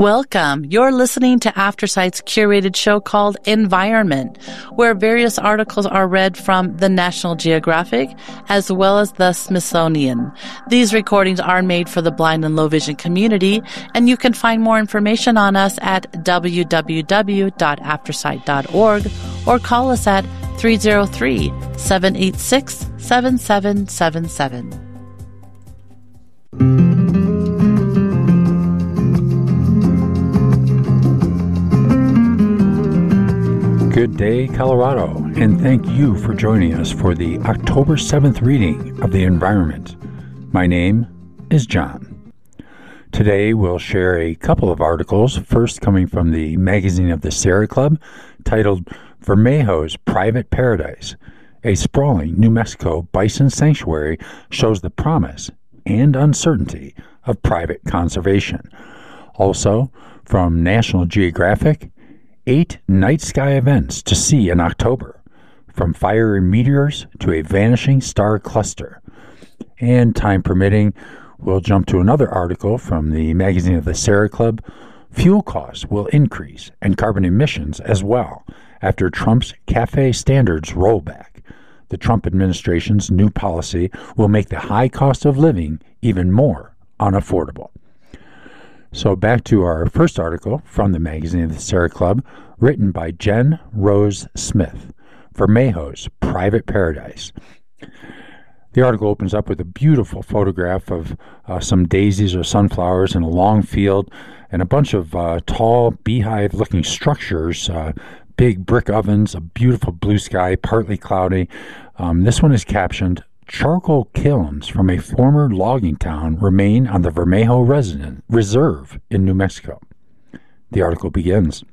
Welcome. You're listening to AfterSight's curated show called Environment, where various articles are read from the National Geographic as well as the Smithsonian. These recordings are made for the blind and low vision community, and you can find more information on us at www.aftersight.org or call us at 303-786-7777. Good day, Colorado, and thank you for joining us for the October 7th reading of The Environment. My name is John. Today we'll share a couple of articles, first coming from the Magazine of the Sierra Club, titled Vermejo's Private Paradise. A sprawling New Mexico bison sanctuary shows the promise and uncertainty of private conservation. Also, from National Geographic, 8 night sky events to see in October, from fiery meteors to a vanishing star cluster. And time permitting, we'll jump to another article from the Magazine of the Sierra Club. Fuel costs will increase and carbon emissions as well after Trump's CAFE standards rollback. The Trump administration's new policy will make the high cost of living even more unaffordable. So back to our first article from the Magazine of the Sierra Club, written by Jen Rose Smith, Vermejo's Private Paradise. The article opens up with a beautiful photograph of some daisies or sunflowers in a long field and a bunch of tall beehive-looking structures, big brick ovens, a beautiful blue sky, partly cloudy. This one is captioned, "Charcoal kilns from a former logging town remain on the Vermejo Reserve in New Mexico." The article begins.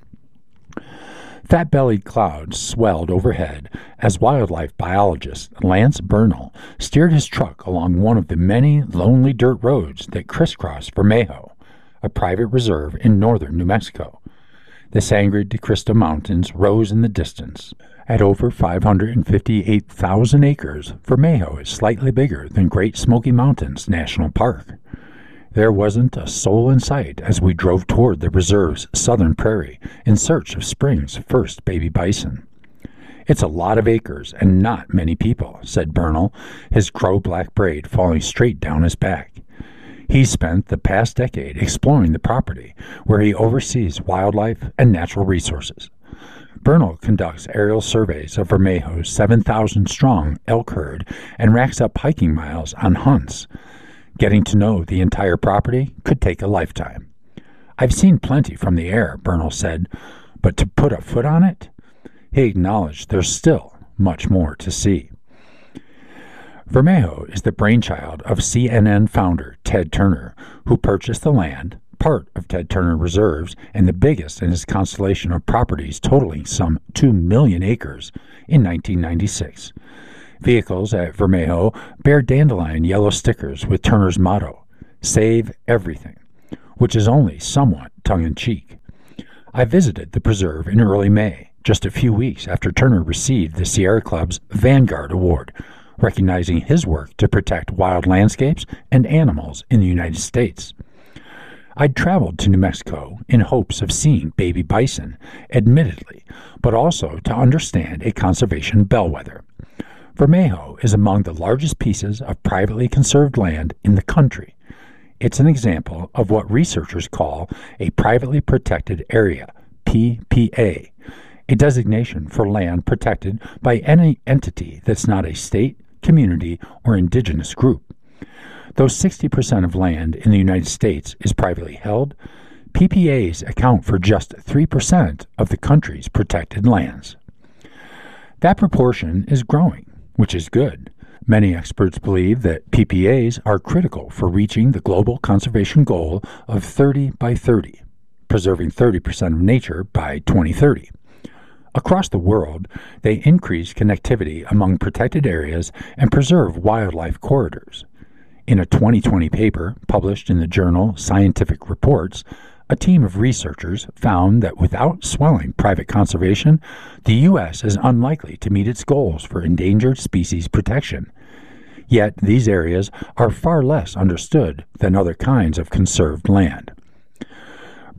Fat-bellied clouds swelled overhead as wildlife biologist Lance Bernal steered his truck along one of the many lonely dirt roads that crisscross Vermejo, a private reserve in northern New Mexico. The Sangre de Cristo Mountains rose in the distance. At over 558,000 acres, Vermejo is slightly bigger than Great Smoky Mountains National Park. There wasn't a soul in sight as we drove toward the reserve's southern prairie in search of spring's first baby bison. "It's a lot of acres and not many people," said Bernal, his crow-black braid falling straight down his back. He spent the past decade exploring the property, where he oversees wildlife and natural resources. Bernal conducts aerial surveys of Vermejo's 7,000-strong elk herd and racks up hiking miles on hunts. Getting to know the entire property could take a lifetime. "I've seen plenty from the air," Bernal said, "but to put a foot on it?" He acknowledged there's still much more to see. Vermejo is the brainchild of CNN founder Ted Turner, who purchased the land, part of Ted Turner Reserves, and the biggest in his constellation of properties totaling some 2 million acres in 1996. Vehicles at Vermejo bear dandelion yellow stickers with Turner's motto, "Save Everything," which is only somewhat tongue-in-cheek. I visited the preserve in early May, just a few weeks after Turner received the Sierra Club's Vanguard Award, recognizing his work to protect wild landscapes and animals in the United States. I'd traveled to New Mexico in hopes of seeing baby bison, admittedly, but also to understand a conservation bellwether. Vermejo is among the largest pieces of privately conserved land in the country. It's an example of what researchers call a privately protected area, PPA, a designation for land protected by any entity that's not a state, community, or indigenous group. Though 60% of land in the United States is privately held, PPAs account for just 3% of the country's protected lands. That proportion is growing, which is good. Many experts believe that PPAs are critical for reaching the global conservation goal of 30 by 30, preserving 30% of nature by 2030. Across the world, they increase connectivity among protected areas and preserve wildlife corridors. In a 2020 paper published in the journal Scientific Reports, a team of researchers found that without swelling private conservation, the U.S. is unlikely to meet its goals for endangered species protection. Yet these areas are far less understood than other kinds of conserved land.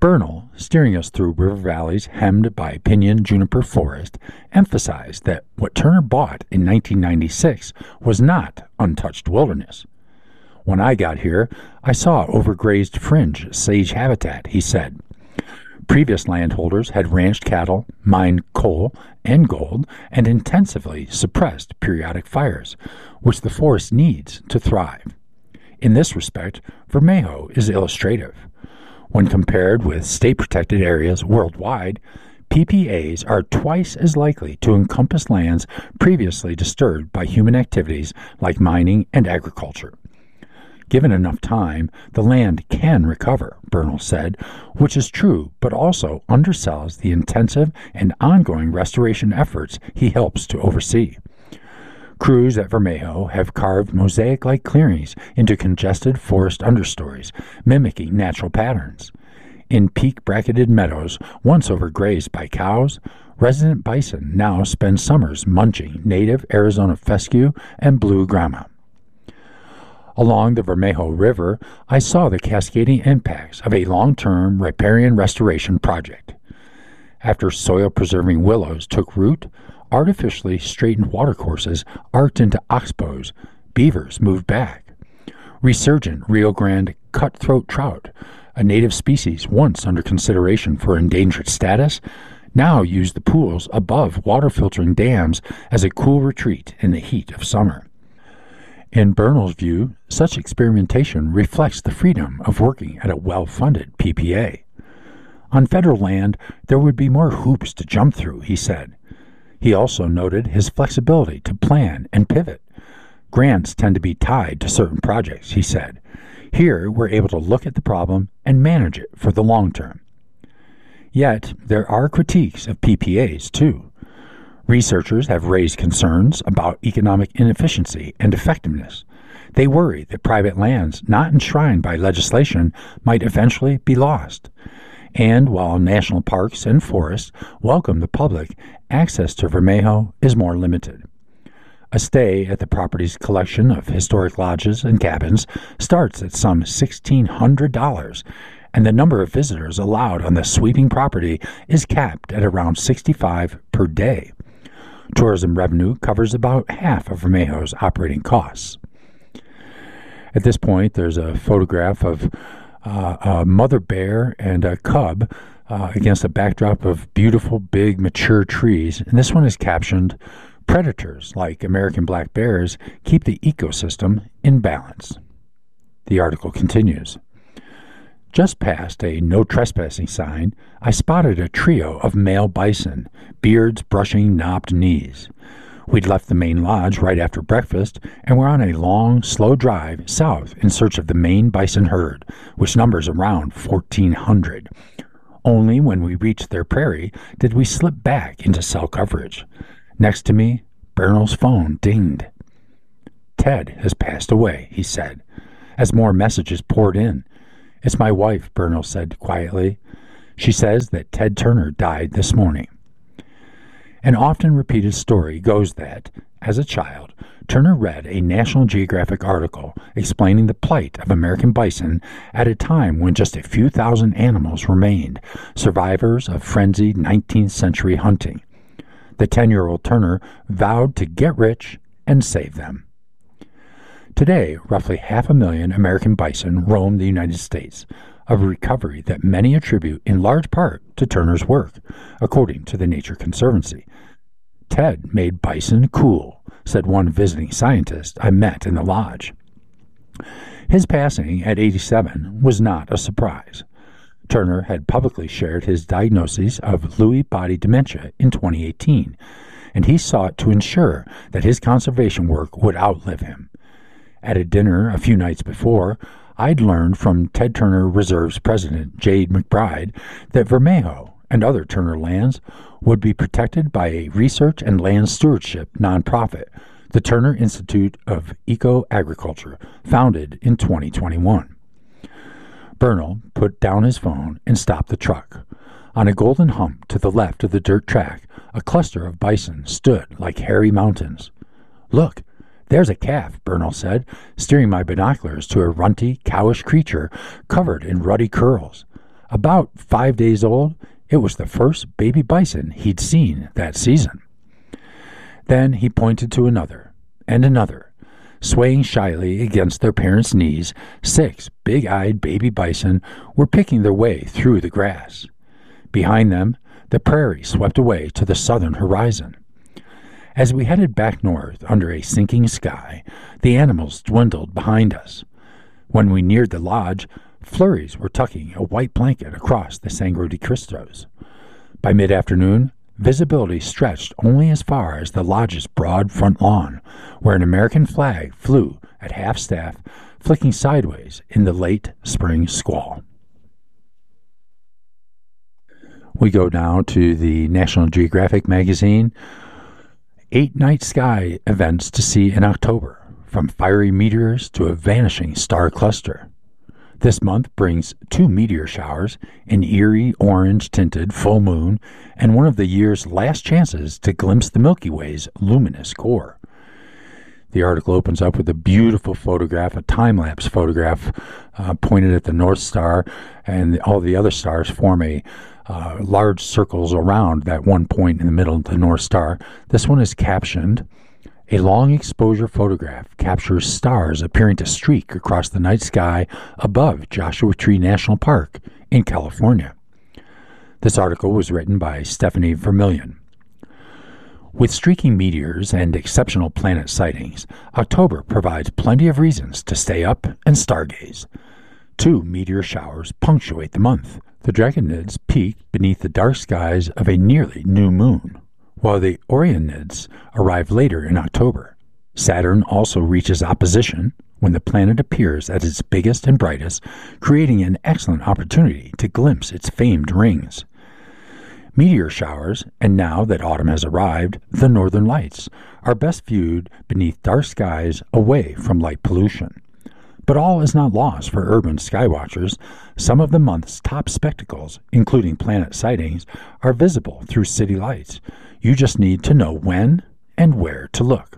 Bernal, steering us through river valleys hemmed by pinyon juniper forest, emphasized that what Turner bought in 1996 was not untouched wilderness. When I got here, I saw overgrazed fringe sage habitat, he said. Previous landholders had ranched cattle, mined coal and gold, and intensively suppressed periodic fires, which the forest needs to thrive. In this respect, Vermejo is illustrative. When compared with state-protected areas worldwide, PPAs are twice as likely to encompass lands previously disturbed by human activities like mining and agriculture. Given enough time, the land can recover, Bernal said, which is true, but also undersells the intensive and ongoing restoration efforts he helps to oversee. Crews at Vermejo have carved mosaic-like clearings into congested forest understories, mimicking natural patterns. In peak-bracketed meadows, once overgrazed by cows, resident bison now spend summers munching native Arizona fescue and blue grama. Along the Vermejo River, I saw the cascading impacts of a long-term riparian restoration project. After soil-preserving willows took root, artificially straightened watercourses arced into oxbows, beavers moved back. Resurgent Rio Grande cutthroat trout, a native species once under consideration for endangered status, now use the pools above water-filtering dams as a cool retreat in the heat of summer. In Bernal's view, such experimentation reflects the freedom of working at a well-funded PPA. On federal land, there would be more hoops to jump through, he said. He also noted his flexibility to plan and pivot. Grants tend to be tied to certain projects, he said. Here, we're able to look at the problem and manage it for the long term. Yet, there are critiques of PPAs, too. Researchers have raised concerns about economic inefficiency and effectiveness. They worry that private lands not enshrined by legislation might eventually be lost. And while national parks and forests welcome the public, access to Vermejo is more limited. A stay at the property's collection of historic lodges and cabins starts at some $1,600, and the number of visitors allowed on the sweeping property is capped at around 65 per day. Tourism revenue covers about half of Vermejo's operating costs. At this point, there's a photograph of a mother bear and a cub against a backdrop of beautiful, big, mature trees. And this one is captioned, "Predators like American black bears keep the ecosystem in balance." The article continues. Just past a no trespassing sign, I spotted a trio of male bison, beards brushing knobbed knees. We'd left the main lodge right after breakfast and were on a long, slow drive south in search of the main bison herd, which numbers around 1,400. Only when we reached their prairie did we slip back into cell coverage. Next to me, Bernal's phone dinged. "Ted has passed away," he said, as more messages poured in. "It's my wife," Bernal said quietly. "She says that Ted Turner died this morning." An often repeated story goes that, as a child, Turner read a National Geographic article explaining the plight of American bison at a time when just a few thousand animals remained, survivors of frenzied 19th century hunting. The 10-year-old Turner vowed to get rich and save them. Today, roughly 500,000 American bison roam the United States, a recovery that many attribute in large part to Turner's work, according to the Nature Conservancy. "Ted made bison cool," said one visiting scientist I met in the lodge. His passing at 87 was not a surprise. Turner had publicly shared his diagnosis of Lewy body dementia in 2018, and he sought to ensure that his conservation work would outlive him. At a dinner a few nights before, I'd learned from Ted Turner Reserve's president, Jade McBride, that Vermejo and other Turner lands would be protected by a research and land stewardship nonprofit, the Turner Institute of Eco-Agriculture, founded in 2021. Bernal put down his phone and stopped the truck. On a golden hump to the left of the dirt track, a cluster of bison stood like hairy mountains. "Look, there's a calf," Bernal said, steering my binoculars to a runty, cowish creature covered in ruddy curls. About 5 days old, it was the first baby bison he'd seen that season. Then he pointed to another, and another. Swaying shyly against their parents' knees, 6 big-eyed baby bison were picking their way through the grass. Behind them, the prairie swept away to the southern horizon. As we headed back north under a sinking sky, the animals dwindled behind us. When we neared the lodge, flurries were tucking a white blanket across the Sangre de Cristos. By mid-afternoon, visibility stretched only as far as the lodge's broad front lawn, where an American flag flew at half-staff, flicking sideways in the late spring squall. We go now to the National Geographic magazine. 8 night sky events to see in October, from fiery meteors to a vanishing star cluster. This month brings 2 meteor showers, an eerie orange-tinted full moon, and one of the year's last chances to glimpse the Milky Way's luminous core. The article opens up with a beautiful photograph, a time-lapse photograph pointed at the North Star, and all the other stars form large circles around that one point in the middle of the North Star. This one is captioned, "A long exposure photograph captures stars appearing to streak across the night sky above Joshua Tree National Park in California." This article was written by Stephanie Vermillion. With streaking meteors and exceptional planet sightings, October provides plenty of reasons to stay up and stargaze. 2 meteor showers punctuate the month. The Draconids peak beneath the dark skies of a nearly new moon, while the Orionids arrive later in October. Saturn also reaches opposition when the planet appears at its biggest and brightest, creating an excellent opportunity to glimpse its famed rings. Meteor showers, and now that autumn has arrived, the northern lights, are best viewed beneath dark skies away from light pollution. But all is not lost for urban skywatchers. Some of the month's top spectacles, including planet sightings, are visible through city lights. You just need to know when and where to look.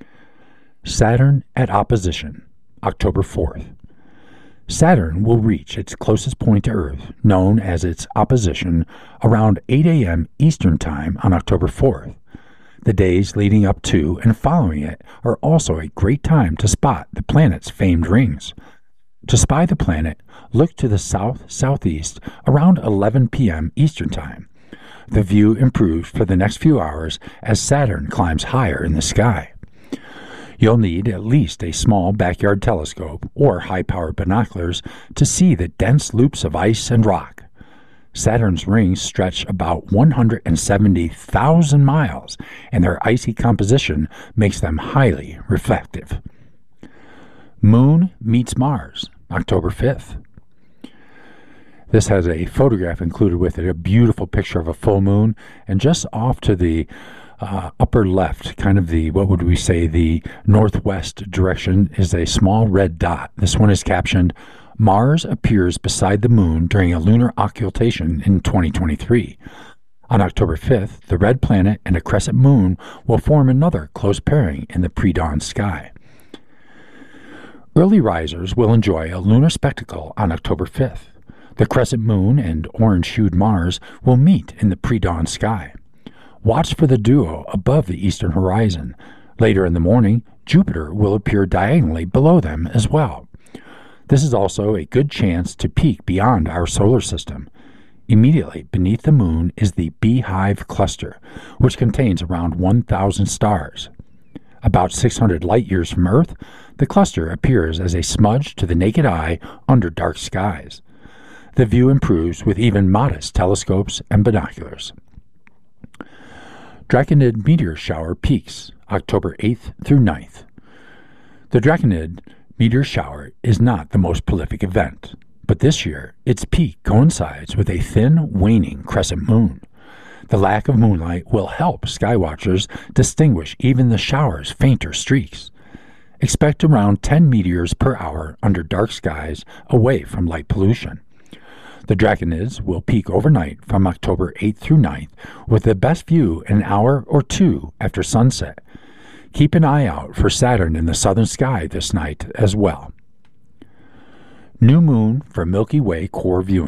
Saturn at opposition, October 4th. Saturn will reach its closest point to Earth, known as its opposition, around 8 a.m. Eastern Time on October 4th. The days leading up to and following it are also a great time to spot the planet's famed rings. To spy the planet, look to the south-southeast around 11 p.m. Eastern Time. The view improves for the next few hours as Saturn climbs higher in the sky. You'll need at least a small backyard telescope or high-powered binoculars to see the dense loops of ice and rock. Saturn's rings stretch about 170,000 miles, and their icy composition makes them highly reflective. Moon meets Mars, October 5th. This has a photograph included with it, a beautiful picture of a full moon, and just off to the upper left, kind of the northwest direction, is a small red dot. This one is captioned, "Mars appears beside the moon during a lunar occultation in 2023. On October 5th, the red planet and a crescent moon will form another close pairing in the pre-dawn sky." Early risers will enjoy a lunar spectacle on October 5th. The crescent moon and orange-hued Mars will meet in the pre-dawn sky. Watch for the duo above the eastern horizon. Later in the morning, Jupiter will appear diagonally below them as well. This is also a good chance to peek beyond our solar system. Immediately beneath the moon is the Beehive Cluster, which contains around 1,000 stars. About 600 light-years from Earth, the cluster appears as a smudge to the naked eye under dark skies. The view improves with even modest telescopes and binoculars. Draconid meteor shower peaks, October 8th through 9th. The Draconid meteor shower is not the most prolific event, but this year its peak coincides with a thin, waning crescent moon. The lack of moonlight will help skywatchers distinguish even the shower's fainter streaks. Expect around 10 meteors per hour under dark skies away from light pollution. The Draconids will peak overnight from October 8th through 9th, with the best view an hour or two after sunset. Keep an eye out for Saturn in the southern sky this night as well. New moon for Milky Way core viewing,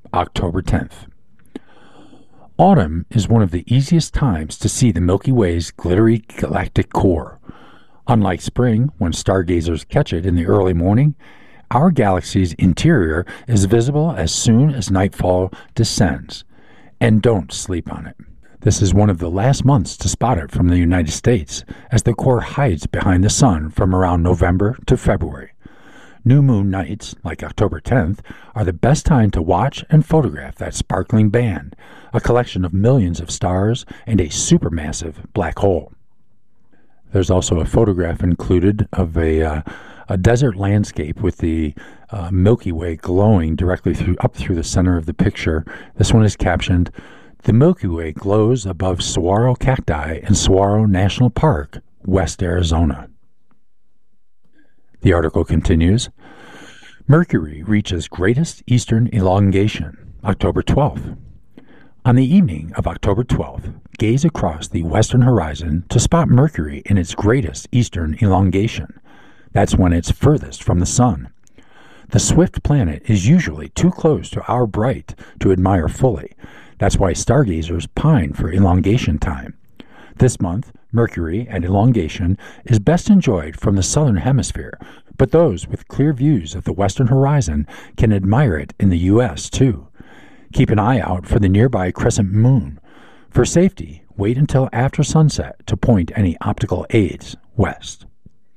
October 10th. Autumn is one of the easiest times to see the Milky Way's glittery galactic core. Unlike spring, when stargazers catch it in the early morning, our galaxy's interior is visible as soon as nightfall descends. And don't sleep on it. This is one of the last months to spot it from the United States, as the core hides behind the sun from around November to February. New moon nights, like October 10th, are the best time to watch and photograph that sparkling band, a collection of millions of stars and a supermassive black hole. There's also a photograph included of a desert landscape with the Milky Way glowing directly up through the center of the picture. This one is captioned, "The Milky Way glows above saguaro cacti in Saguaro National Park, West Arizona." The article continues, Mercury reaches greatest eastern elongation, October 12th. On the evening of October 12th, gaze across the western horizon to spot Mercury in its greatest eastern elongation. That's when it's furthest from the sun. The swift planet is usually too close to our bright to admire fully. That's why stargazers pine for elongation time. This month, Mercury at elongation is best enjoyed from the southern hemisphere, but those with clear views of the western horizon can admire it in the U.S. too. Keep an eye out for the nearby crescent moon. For safety, wait until after sunset to point any optical aids west.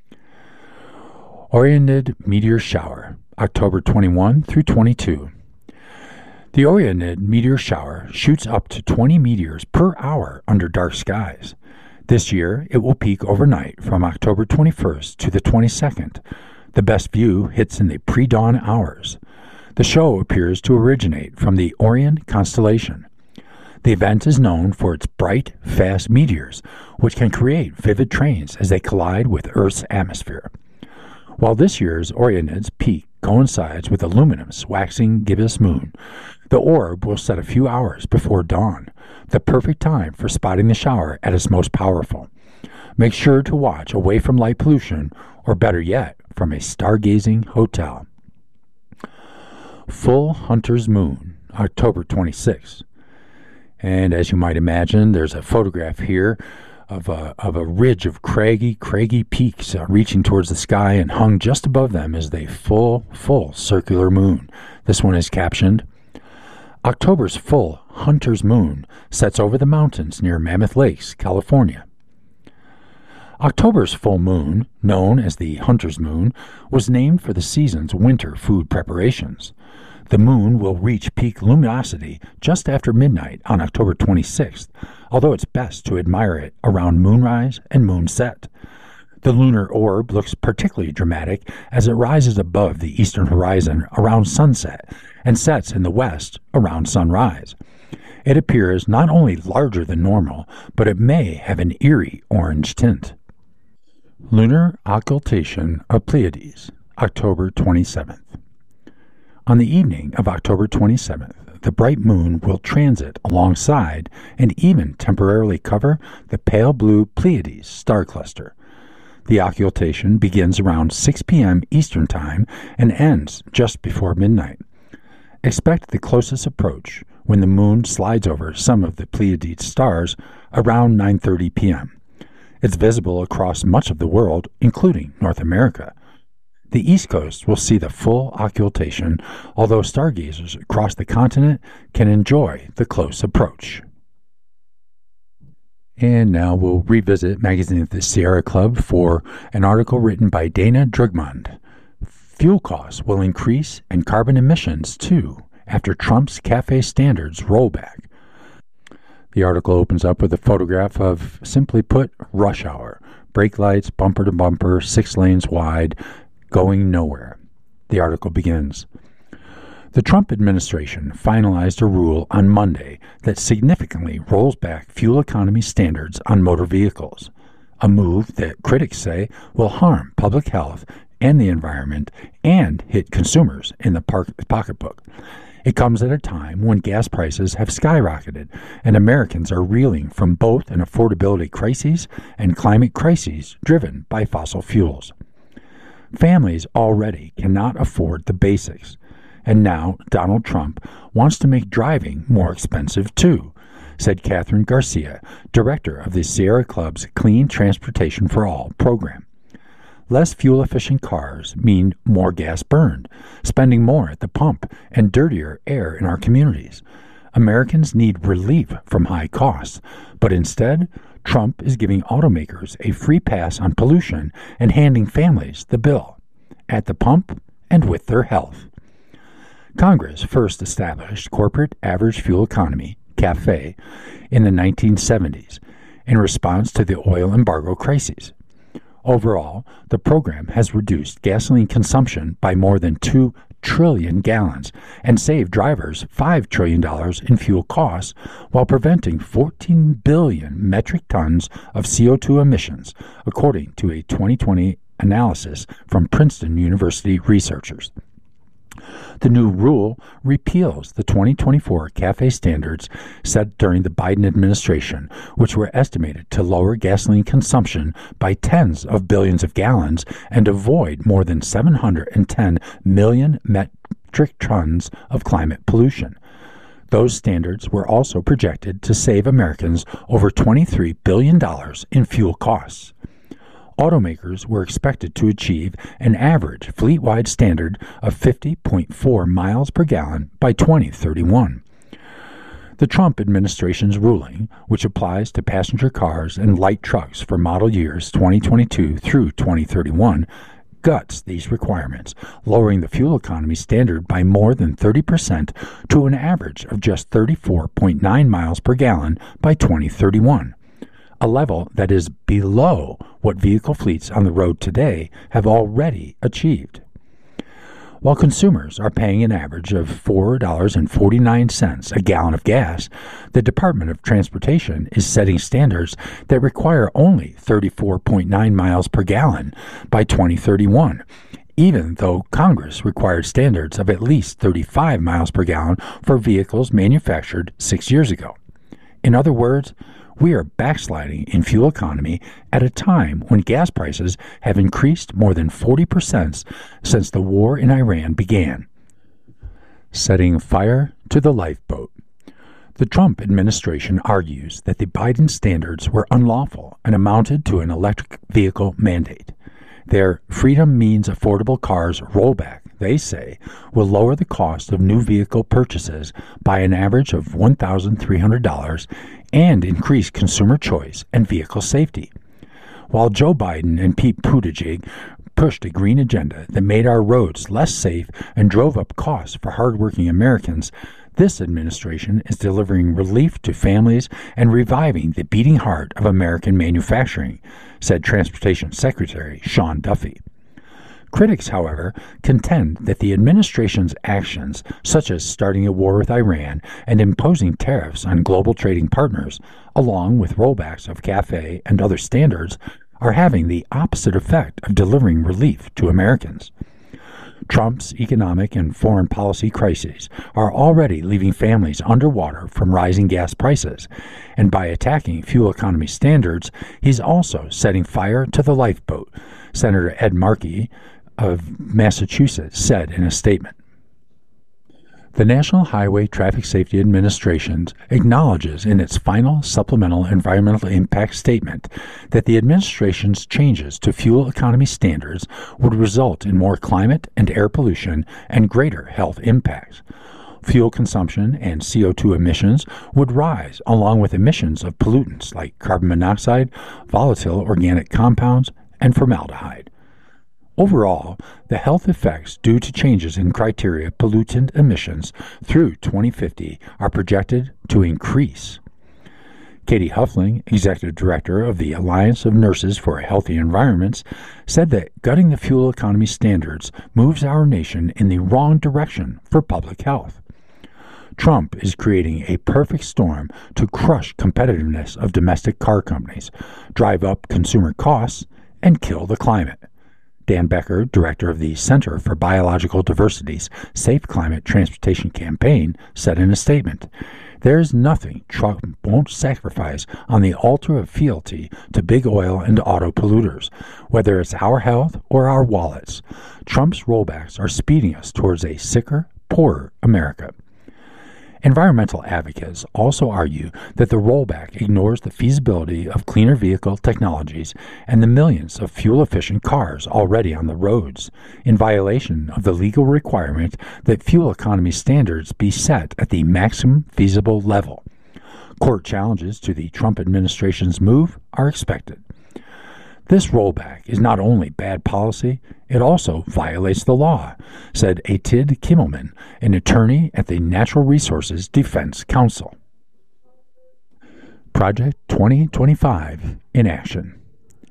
Orionid meteor shower, October 21 through 22. The Orionid meteor shower shoots up to 20 meteors per hour under dark skies. This year, it will peak overnight from October 21st to the 22nd. The best view hits in the pre-dawn hours. The show appears to originate from the Orion constellation. The event is known for its bright, fast meteors, which can create vivid trains as they collide with Earth's atmosphere. While this year's Orionid's peak coincides with a luminous, waxing gibbous moon, the orb will set a few hours before dawn, the perfect time for spotting the shower at its most powerful. Make sure to watch away from light pollution, or better yet, from a stargazing hotel. Full Hunter's Moon, October 26th. And as you might imagine, there's a photograph here of a ridge of craggy peaks reaching towards the sky, and hung just above them is the full circular moon. This one is captioned, October's full Hunter's Moon sets over the mountains near Mammoth Lakes, California. October's full moon, known as the Hunter's Moon, was named for the season's winter food preparations. The moon will reach peak luminosity just after midnight on October 26th, although it's best to admire it around moonrise and moonset. The lunar orb looks particularly dramatic as it rises above the eastern horizon around sunset and sets in the west around sunrise. It appears not only larger than normal, but it may have an eerie orange tint. Lunar occultation of Pleiades, October 27th. On the evening of October 27th, the bright moon will transit alongside and even temporarily cover the pale blue Pleiades star cluster. The occultation begins around 6 p.m. Eastern Time and ends just before midnight. Expect the closest approach when the moon slides over some of the Pleiades stars around 9:30 p.m. It's visible across much of the world, including North America. The East Coast will see the full occultation, although stargazers across the continent can enjoy the close approach. And now we'll revisit Magazine of the Sierra Club for an article written by Dana Drugmond. Fuel costs will increase and carbon emissions too after Trump's CAFE standards rollback. The article opens up with a photograph of, simply put, rush hour. Brake lights, bumper to bumper, 6 lanes wide, going nowhere. The article begins. The Trump administration finalized a rule on Monday that significantly rolls back fuel economy standards on motor vehicles, a move that critics say will harm public health and the environment and hit consumers in the pocketbook. It comes at a time when gas prices have skyrocketed and Americans are reeling from both an affordability crisis and climate crises driven by fossil fuels. Families already cannot afford the basics. And now Donald Trump wants to make driving more expensive too, said Catherine Garcia, director of the Sierra Club's Clean Transportation for All program. Less fuel-efficient cars mean more gas burned, spending more at the pump, and dirtier air in our communities. Americans need relief from high costs, but instead, Trump is giving automakers a free pass on pollution and handing families the bill, at the pump and with their health. Congress first established Corporate Average Fuel Economy, CAFE, in the 1970s in response to the oil embargo crises. Overall, the program has reduced gasoline consumption by more than 2 trillion gallons and saved drivers $5 trillion in fuel costs while preventing 14 billion metric tons of CO2 emissions, according to a 2020 analysis from Princeton University researchers. The new rule repeals the 2024 CAFE standards set during the Biden administration, which were estimated to lower gasoline consumption by tens of billions of gallons and avoid more than 710 million metric tons of climate pollution. Those standards were also projected to save Americans over $23 billion in fuel costs. Automakers were expected to achieve an average fleet-wide standard of 50.4 miles per gallon by 2031. The Trump administration's ruling, which applies to passenger cars and light trucks for model years 2022 through 2031, guts these requirements, lowering the fuel economy standard by more than 30% to an average of just 34.9 miles per gallon by 2031. A level that is below what vehicle fleets on the road today have already achieved. While consumers are paying an average of $4.49 a gallon of gas, the Department of Transportation is setting standards that require only 34.9 miles per gallon by 2031, even though Congress required standards of at least 35 miles per gallon for vehicles manufactured 6 years ago. In other words, we are backsliding in fuel economy at a time when gas prices have increased more than 40% since the war in Iran began. Setting fire to the lifeboat. The Trump administration argues that the Biden standards were unlawful and amounted to an electric vehicle mandate. Their Freedom Means Affordable Cars rollback, they say, will lower the cost of new vehicle purchases by an average of $1,300 and increase consumer choice and vehicle safety. While Joe Biden and Pete Buttigieg pushed a green agenda that made our roads less safe and drove up costs for hardworking Americans, this administration is delivering relief to families and reviving the beating heart of American manufacturing, said Transportation Secretary Sean Duffy. Critics, however, contend that the administration's actions, such as starting a war with Iran and imposing tariffs on global trading partners, along with rollbacks of CAFE and other standards, are having the opposite effect of delivering relief to Americans. Trump's economic and foreign policy crises are already leaving families underwater from rising gas prices, and by attacking fuel economy standards, he's also setting fire to the lifeboat, Senator Ed Markey of Massachusetts said in a statement. The National Highway Traffic Safety Administration acknowledges in its final supplemental environmental impact statement that the administration's changes to fuel economy standards would result in more climate and air pollution and greater health impacts. Fuel consumption and CO2 emissions would rise along with emissions of pollutants like carbon monoxide, volatile organic compounds, and formaldehyde. Overall, the health effects due to changes in criteria pollutant emissions through 2050 are projected to increase. Katie Huffling, Executive Director of the Alliance of Nurses for Healthy Environments, said that gutting the fuel economy standards moves our nation in the wrong direction for public health. Trump is creating a perfect storm to crush competitiveness of domestic car companies, drive up consumer costs, and kill the climate. Dan Becker, director of the Center for Biological Diversity's Safe Climate Transportation Campaign, said in a statement, "There is nothing Trump won't sacrifice on the altar of fealty to big oil and auto polluters, whether it's our health or our wallets. Trump's rollbacks are speeding us towards a sicker, poorer America. Environmental advocates also argue that the rollback ignores the feasibility of cleaner vehicle technologies and the millions of fuel-efficient cars already on the roads, in violation of the legal requirement that fuel economy standards be set at the maximum feasible level. Court challenges to the Trump administration's move are expected. This rollback is not only bad policy, it also violates the law, said Atid Kimmelman, an attorney at the Natural Resources Defense Council. Project 2025 in action.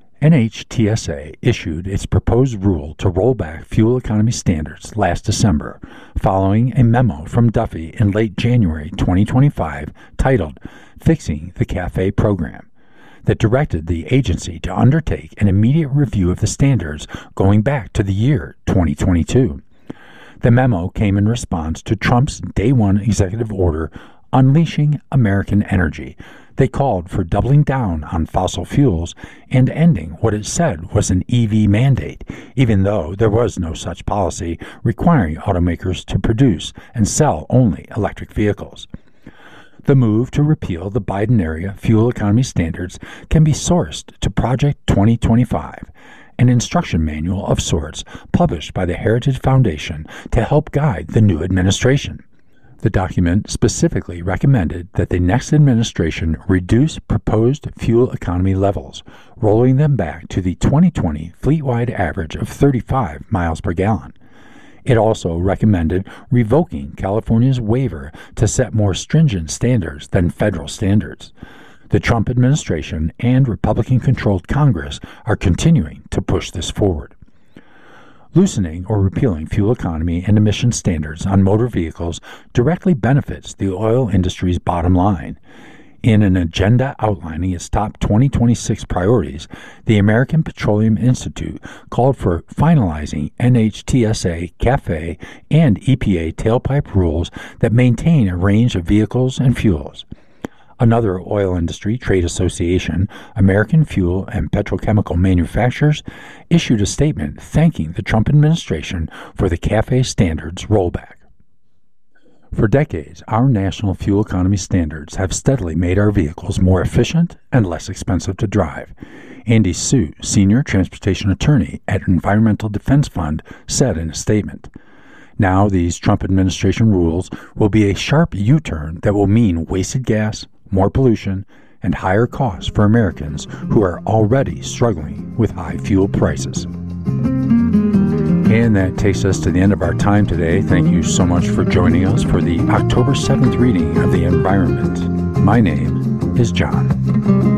NHTSA issued its proposed rule to roll back fuel economy standards last December, following a memo from Duffy in late January 2025 titled Fixing the CAFE Program, that directed the agency to undertake an immediate review of the standards going back to the year 2022. The memo came in response to Trump's Day 1 executive order unleashing American energy. They called for doubling down on fossil fuels and ending what it said was an EV mandate, even though there was no such policy requiring automakers to produce and sell only electric vehicles. The move to repeal the Biden-era fuel economy standards can be sourced to Project 2025, an instruction manual of sorts published by the Heritage Foundation to help guide the new administration. The document specifically recommended that the next administration reduce proposed fuel economy levels, rolling them back to the 2020 fleet-wide average of 35 miles per gallon. It also recommended revoking California's waiver to set more stringent standards than federal standards. The Trump administration and Republican-controlled Congress are continuing to push this forward. Loosening or repealing fuel economy and emission standards on motor vehicles directly benefits the oil industry's bottom line. In an agenda outlining its top 2026 priorities, the American Petroleum Institute called for finalizing NHTSA, CAFE, and EPA tailpipe rules that maintain a range of vehicles and fuels. Another oil industry trade association, American Fuel and Petrochemical Manufacturers, issued a statement thanking the Trump administration for the CAFE standards rollback. For decades, our national fuel economy standards have steadily made our vehicles more efficient and less expensive to drive. Andy Sue, senior transportation attorney at Environmental Defense Fund, said in a statement, "Now these Trump administration rules will be a sharp U-turn that will mean wasted gas, more pollution, and higher costs for Americans who are already struggling with high fuel prices." And that takes us to the end of our time today. Thank you so much for joining us for the October 7th reading of The Environment. My name is John.